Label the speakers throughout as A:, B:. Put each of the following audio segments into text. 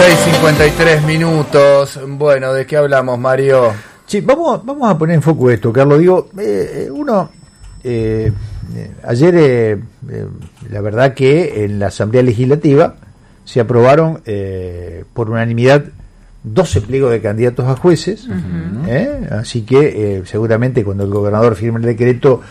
A: 6:53. Bueno, ¿de qué hablamos, Mario?
B: Sí, vamos a poner en foco esto, Carlos. Digo, ayer, la verdad que en la Asamblea Legislativa se aprobaron por unanimidad 12 pliegos de candidatos a jueces. Así que seguramente cuando el gobernador firme el decreto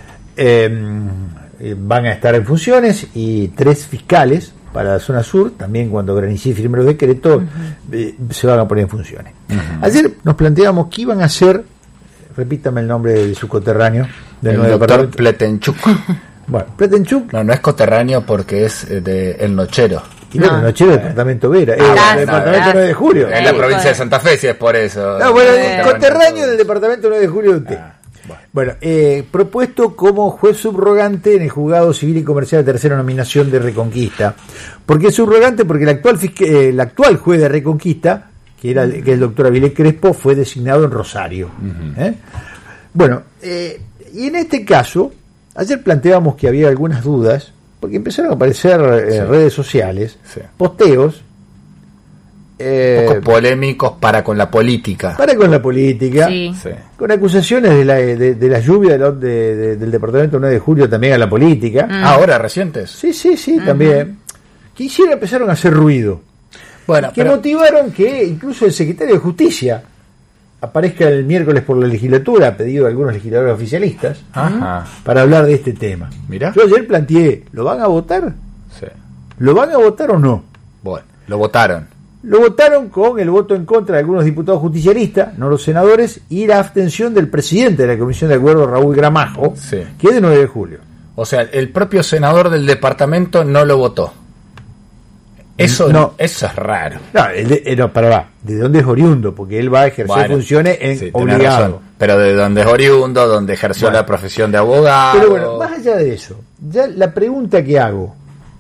B: van a estar en funciones, y 3 fiscales para la zona sur, también cuando Granicí firme los decretos, se van a poner en funciones. Ayer nos planteábamos qué iban a hacer, repítame el nombre de su coterráneo, del nuevo
A: doctor Pletenchuk.
B: Bueno, Pletenchuk.
A: No es coterráneo porque es de El Nochero.
B: Y no, El Nochero del departamento Vera, del departamento 9 de Julio.
A: En la provincia de Santa Fe, si es por eso.
B: No, bueno, coterráneo del departamento 9 de Julio de usted. Bueno, propuesto como juez subrogante en el Juzgado Civil y Comercial de Tercera Nominación de Reconquista. ¿Por qué subrogante? Porque el actual juez de Reconquista, que es el doctor Avilés Crespo, fue designado en Rosario. Bueno, y en este caso, ayer planteábamos que había algunas dudas, porque empezaron a aparecer en redes sociales, posteos,
A: un poco polémicos para con la política.
B: Con acusaciones de la lluvia del departamento 9 de Julio también a la política.
A: Ahora, recientes.
B: Sí, también. Que empezaron a hacer ruido. Bueno, que motivaron que incluso el secretario de Justicia aparezca el miércoles por la legislatura, a pedido de algunos legisladores oficialistas, para hablar de este tema. Mirá. Yo ayer planteé, ¿lo van a votar?
A: Sí.
B: ¿Lo van a votar o no?
A: Bueno, lo votaron.
B: Lo votaron con el voto en contra de algunos diputados justicialistas, no los senadores, y la abstención del presidente de la Comisión de Acuerdo, Raúl Gramajo, que es de 9 de julio.
A: O sea, el propio senador del departamento no lo votó. Eso es raro.
B: ¿De dónde es oriundo? Porque él va a ejercer funciones obligado.
A: Pero de dónde es oriundo, donde ejerció la profesión de abogado.
B: Pero bueno, más allá de eso, ya la pregunta que hago,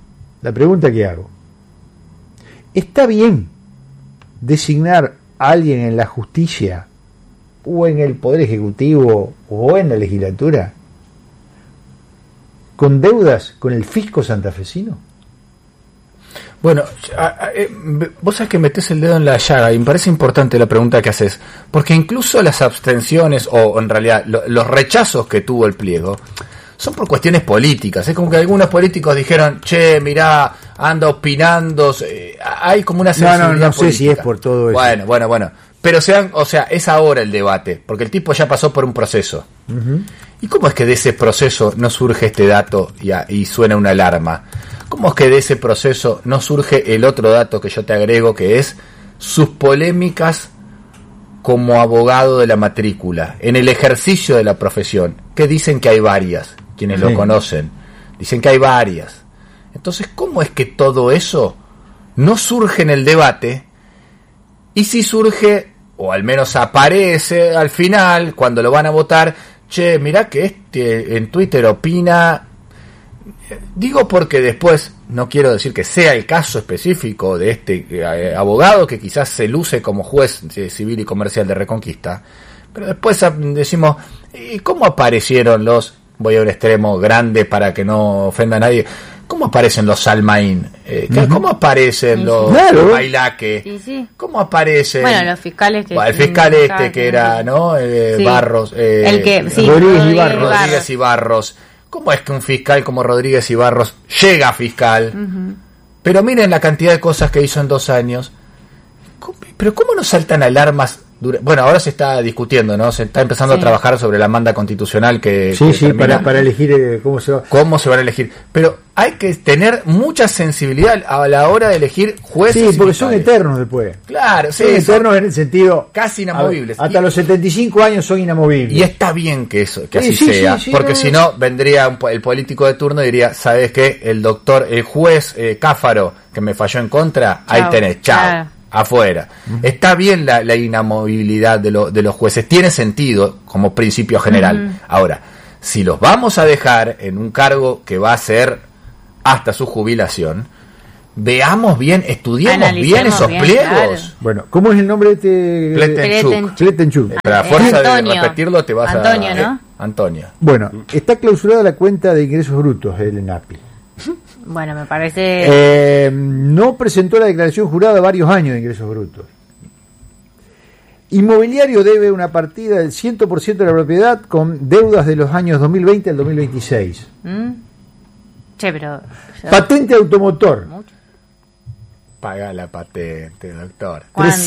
B: ¿está bien designar a alguien en la justicia o en el Poder Ejecutivo o en la legislatura con deudas con el fisco santafesino?
A: Bueno, vos sabés que metés el dedo en la llaga y me parece importante la pregunta que haces, porque incluso las abstenciones o en realidad los rechazos que tuvo el pliego son por cuestiones políticas. Es como que algunos políticos dijeron, che, mirá, anda opinando, hay como una sensibilidad
B: no sé si es por todo eso.
A: Bueno, pero es ahora el debate, porque el tipo ya pasó por un proceso. ¿Y cómo es que de ese proceso no surge este dato y suena una alarma? ¿Cómo es que de ese proceso no surge el otro dato que yo te agrego, que es sus polémicas como abogado de la matrícula, en el ejercicio de la profesión, que dicen que hay varias, quienes lo conocen, dicen que hay varias. Entonces, ¿cómo es que todo eso no surge en el debate? Y si surge, o al menos aparece al final, cuando lo van a votar, che, mirá que en Twitter opina. Digo porque después, no quiero decir que sea el caso específico de este abogado que quizás se luce como juez civil y comercial de Reconquista, pero después decimos, ¿y cómo aparecieron voy a un extremo grande para que no ofenda a nadie, cómo aparecen los Salmaín? ¿Cómo aparecen los Bailaque? ¿Cómo aparecen?
C: Bueno, los fiscales que...
A: el fiscal que era, ¿no? Barros. Rodríguez y Barros. ¿Cómo es que un fiscal como Rodríguez y Barros llega a fiscal? Pero miren la cantidad de cosas que hizo en 2 años. Pero ¿cómo no saltan alarmas? Bueno, ahora se está discutiendo, ¿no? Se está empezando a trabajar sobre la manda constitucional que
B: para elegir cómo se van
A: a elegir. Pero hay que tener mucha sensibilidad a la hora de elegir jueces.
B: Sí, porque son eternos después.
A: Claro,
B: son eternos en el sentido
A: casi inamovibles.
B: Hasta los 75 años son inamovibles.
A: Y está bien que así sea, porque si no vendría el político de turno y diría, ¿sabes qué? El juez Cáfaro que me falló en contra, ahí tenés, chao. Afuera. Está bien la inamovilidad de los jueces, tiene sentido como principio general. Ahora, si los vamos a dejar en un cargo que va a ser hasta su jubilación, veamos bien, estudiemos bien esos pliegos. Claro.
B: Bueno, ¿cómo es el nombre de
A: Pletenchuk? Pero a fuerza de repetirlo te vas
C: Antonio, ¿no?
A: Antonio.
B: Bueno, está clausurada la cuenta de ingresos brutos del ENAPI.
C: Bueno, me parece...
B: no presentó la declaración jurada varios años de ingresos brutos. Inmobiliario debe una partida del 100% de la propiedad con deudas de los años 2020 al 2026.
C: Che, pero...
B: Patente automotor.
C: Mucho.
A: Paga la patente, doctor.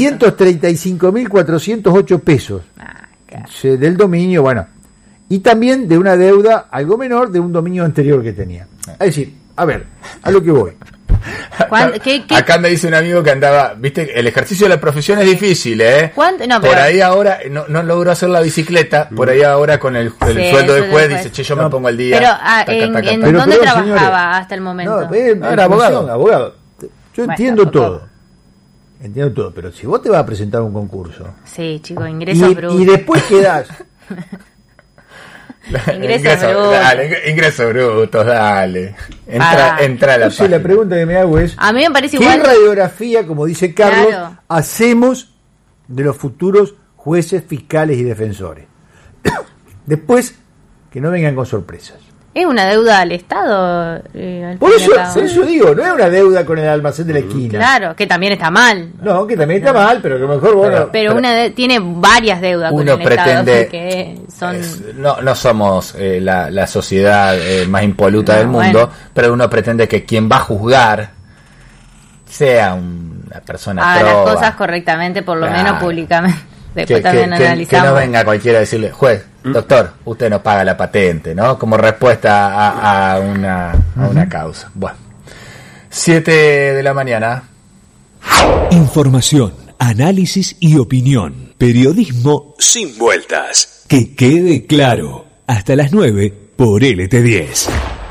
B: 335.408 pesos. Del dominio, bueno. Y también de una deuda algo menor de un dominio anterior que tenía. Es decir, a ver, a lo que voy.
C: ¿Qué?
A: Acá me dice un amigo que andaba, viste, el ejercicio de la profesión es difícil,
C: No,
A: por ahí ahora no logró hacer la bicicleta, por ahí ahora con el sueldo del juez dice, che, yo me pongo al día.
C: Pero, ¿en dónde trabajaba hasta el momento?
B: Era abogado. Yo entiendo todo. Entiendo todo, pero si vos te vas a presentar un concurso.
C: Sí, chico, ingresos brutos.
B: Y después quedás.
A: Ingresos brutos, dale. Entra a la página.
B: La pregunta que me hago es:
C: a mí me parece
B: ¿qué
C: igual.
B: radiografía, como dice Carlos, hacemos de los futuros jueces, fiscales y defensores? Después, que no vengan con sorpresas.
C: ¿Es una deuda al Estado?
B: Por eso digo, no es una deuda con el almacén de la esquina.
C: Claro, que también está mal.
B: No, que también está mal, pero que mejor bueno.
C: Pero tiene varias deudas con el
A: pretende,
C: Estado. Que son...
A: no somos la sociedad más impoluta del mundo, pero uno pretende que quien va a juzgar sea una persona
C: haga las cosas correctamente, por lo menos públicamente. Después también analizamos.
A: Que no venga cualquiera a decirle, juez, doctor, usted no paga la patente, ¿no? Como respuesta a una causa. Bueno, 7 de la mañana.
D: Información, análisis y opinión. Periodismo sin vueltas. Que quede claro. Hasta las 9 por LT10.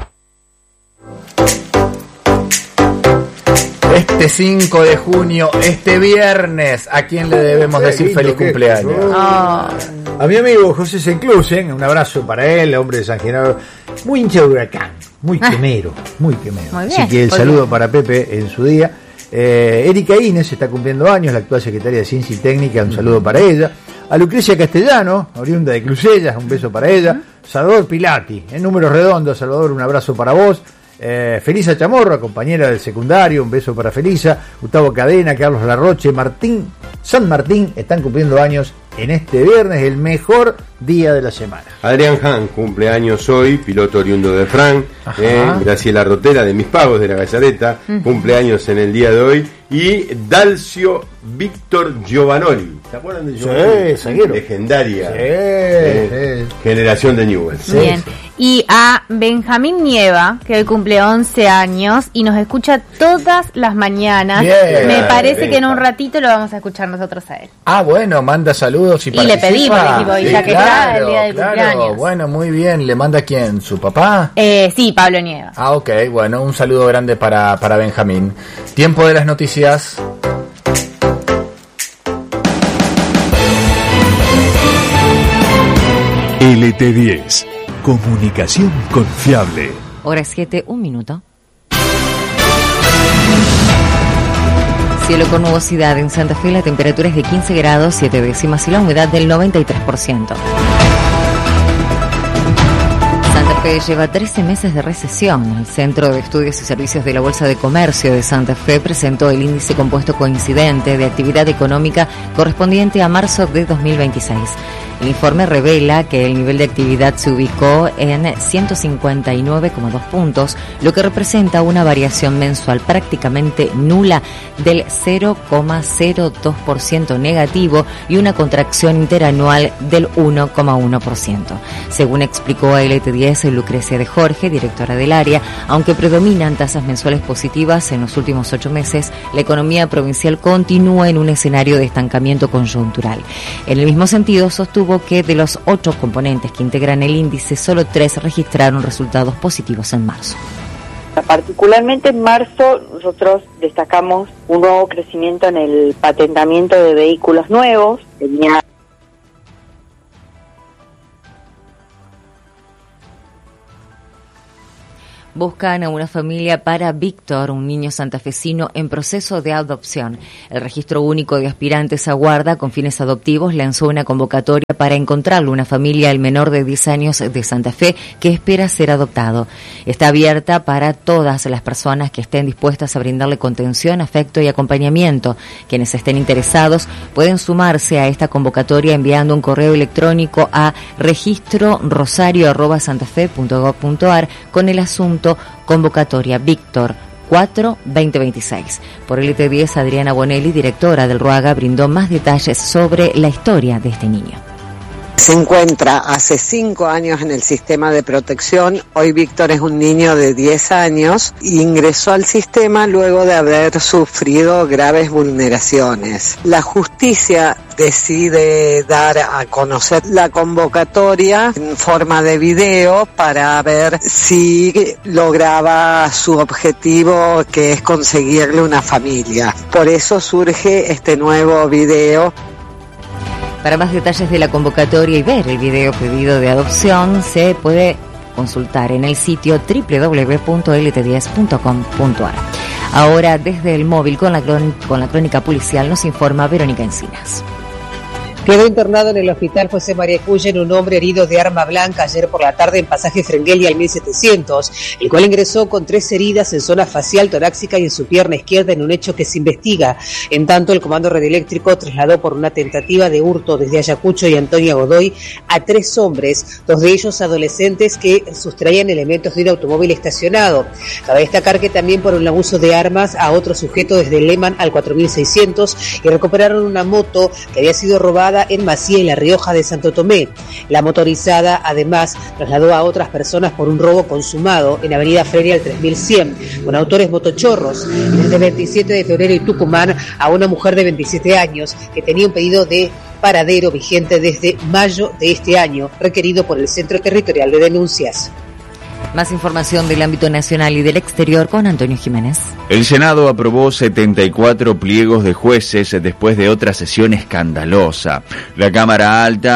A: Este 5 de junio, este viernes, ¿a quién le debemos decir feliz cumpleaños?
B: A mi amigo José Senclusen, un abrazo para él, hombre de San Genaro, muy hincha de Huracán, muy quemero.
C: Muy bien,
B: así que el saludo para Pepe en su día. Erika Inés está cumpliendo años, la actual secretaria de Ciencia y Técnica, un saludo para ella. A Lucrecia Castellano, oriunda de Crucellas, un beso para ella. Salvador Pilati, en números redondos, Salvador, un abrazo para vos. Felisa Chamorro, compañera del secundario, un beso para Felisa. Gustavo Cadena, Carlos Larroche, Martín San Martín están cumpliendo años en este viernes, el mejor día de la semana.
E: Adrián Han cumple años hoy, piloto oriundo de Fran. Graciela Rotera de Mis Pagos de la Gallareta, cumple años en el día de hoy. Y Dalcio Víctor Giovanoli, ¿se acuerdan de Giovanoli?
B: Sí, zaguero.
E: Legendaria
B: Sí.
E: generación de Newell's.
C: Bien. Y a Benjamín Nieva, que hoy cumple 11 años y nos escucha todas las mañanas.
A: Bien,
C: me parece que en un ratito lo vamos a escuchar nosotros a él.
A: Bueno, manda saludos y
C: le pedimos, ya que está el día del cumpleaños.
A: Bueno, muy bien. ¿Le manda quién? ¿Su papá?
C: Sí, Pablo Nieva.
A: Ok, bueno, un saludo grande para Benjamín. Tiempo de las noticias.
D: LT10. Comunicación confiable.
F: Hora 7, 1 minuto. Cielo con nubosidad en Santa Fe, la temperatura es de 15 grados 7 décimas y la humedad del 93%. Santa Fe lleva 13 meses de recesión. El Centro de Estudios y Servicios de la Bolsa de Comercio de Santa Fe presentó el índice compuesto coincidente de actividad económica correspondiente a marzo de 2026. El informe revela que el nivel de actividad se ubicó en 159,2 puntos, lo que representa una variación mensual prácticamente nula del 0,02% negativo y una contracción interanual del 1,1%. Según explicó a LT10 Lucrecia de Jorge, directora del área, aunque predominan tasas mensuales positivas en los últimos 8 meses, la economía provincial continúa en un escenario de estancamiento coyuntural. En el mismo sentido, sostuvo que de los 8 componentes que integran el índice, solo 3 registraron resultados positivos en marzo.
G: Particularmente en marzo nosotros destacamos un nuevo crecimiento en el patentamiento de vehículos nuevos.
F: Buscan a una familia para Víctor, un niño santafesino en proceso de adopción. El Registro Único de Aspirantes a Guarda con fines adoptivos lanzó una convocatoria para encontrarle una familia al menor de 10 años de Santa Fe que espera ser adoptado. Está abierta para todas las personas que estén dispuestas a brindarle contención, afecto y acompañamiento. Quienes estén interesados pueden sumarse a esta convocatoria enviando un correo electrónico a registrorosario@santafe.gov.ar con el asunto Convocatoria Víctor 4-2026. Por LT10, Adriana Bonelli, directora del RUAGA, brindó más detalles sobre la historia de este niño.
H: Se encuentra hace 5 años en el sistema de protección. Hoy Víctor es un niño de 10 años y ingresó al sistema luego de haber sufrido graves vulneraciones. La justicia decide dar a conocer la convocatoria en forma de video para ver si lograba su objetivo, que es conseguirle una familia. Por eso surge este nuevo video.
F: Para más detalles de la convocatoria y ver el video pedido de adopción, se puede consultar en el sitio www.lt10.com.ar. Ahora, desde el móvil con la crónica policial, nos informa Verónica Encinas.
I: Quedó internado en el hospital José María Cuyen un hombre herido de arma blanca ayer por la tarde en pasaje Frenguelia al 1700, el cual ingresó con 3 heridas en zona facial, torácica y en su pierna izquierda en un hecho que se investiga. En tanto, el Comando Radioeléctrico trasladó por una tentativa de hurto desde Ayacucho y Antonia Godoy a 3 hombres, 2 de ellos adolescentes que sustraían elementos de un automóvil estacionado. Cabe destacar que también por un abuso de armas a otro sujeto desde Lehman al 4600 y recuperaron una moto que había sido robada en Macía y La Rioja de Santo Tomé. La motorizada además trasladó a otras personas por un robo consumado en Avenida Feria al 3100 con autores motochorros, y desde el 27 de febrero y Tucumán a una mujer de 27 años que tenía un pedido de paradero vigente desde mayo de este año, requerido por el Centro Territorial de Denuncias.
F: Más información del ámbito nacional y del exterior con Antonio Jiménez.
J: El Senado aprobó 74 pliegos de jueces después de otra sesión escandalosa. La Cámara Alta